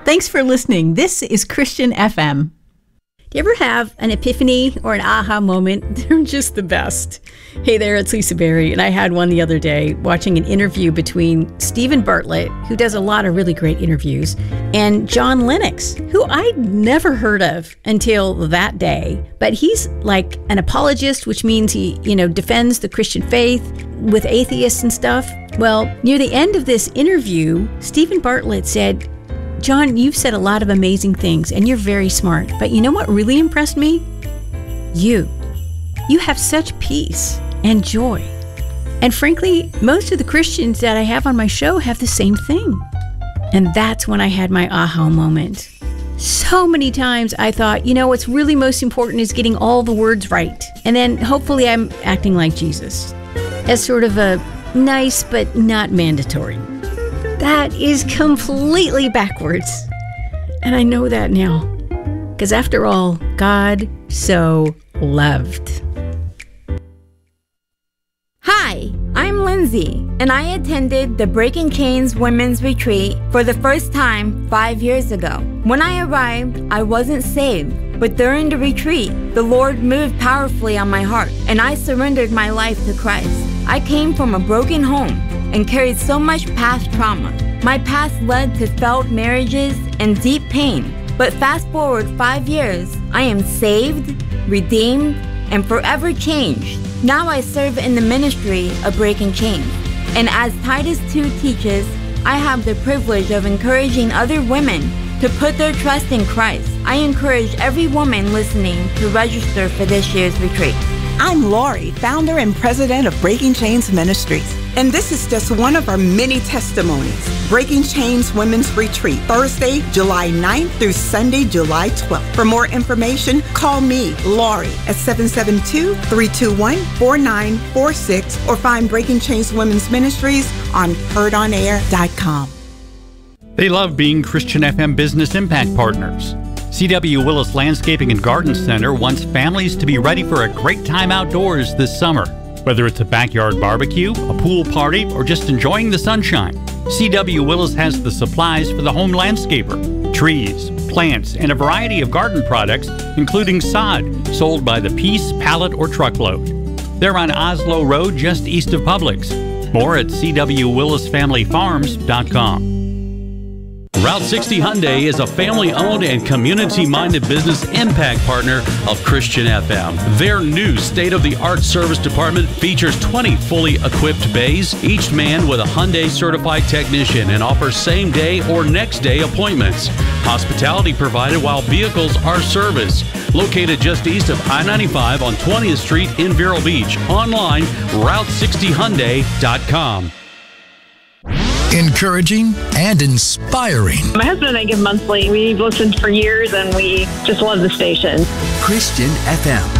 Thanks for listening. This is Christian FM. Do you ever have an epiphany or an aha moment? They're just the best. Hey there, it's Lisa Berry, and I had one the other day watching an interview between Stephen Bartlett, who does a lot of really great interviews, and John Lennox, who I'd never heard of until that day. But he's like an apologist, which means he, defends the Christian faith with atheists and stuff. Well, near the end of this interview, Stephen Bartlett said, "John, you've said a lot of amazing things, and you're very smart. But you know what really impressed me? You have such peace and joy. And frankly, most of the Christians that I have on my show have the same thing." And that's when I had my aha moment. So many times I thought, what's really most important is getting all the words right. And then hopefully I'm acting like Jesus, as sort of a nice but not mandatory. That is completely backwards. And I know that now. Because after all, God so loved. Hi, I'm Lindsay, and I attended the Breaking Chains Women's Retreat for the first time 5 years ago. When I arrived, I wasn't saved, but during the retreat, the Lord moved powerfully on my heart, and I surrendered my life to Christ. I came from a broken home and carried so much past trauma. My past led to failed marriages and deep pain. But fast forward 5 years, I am saved, redeemed, and forever changed. Now I serve in the ministry of Breaking Chains. And as Titus 2 teaches, I have the privilege of encouraging other women to put their trust in Christ. I encourage every woman listening to register for this year's retreat. I'm Lori, founder and president of Breaking Chains Ministries. And this is just one of our many testimonies. Breaking Chains Women's Retreat, Thursday, July 9th through Sunday, July 12th. For more information, call me, Lori, at 772-321-4946 or find Breaking Chains Women's Ministries on heardonair.com. They love being Christian FM Business Impact Partners. C.W. Willis Landscaping and Garden Center wants families to be ready for a great time outdoors this summer. Whether it's a backyard barbecue, a pool party, or just enjoying the sunshine, C.W. Willis has the supplies for the home landscaper. Trees, plants, and a variety of garden products, including sod, sold by the piece, pallet, or truckload. They're on Oslo Road, just east of Publix. More at cwwillisfamilyfarms.com. Route 60 Hyundai is a family-owned and community-minded business impact partner of Christian FM. Their new state-of-the-art service department features 20 fully equipped bays, each manned with a Hyundai-certified technician, and offers same-day or next-day appointments. Hospitality provided while vehicles are serviced. Located just east of I-95 on 20th Street in Vero Beach. Online, Route60Hyundai.com. Encouraging and inspiring. My husband and I give monthly. We've listened for years and we just love the station. Christian FM.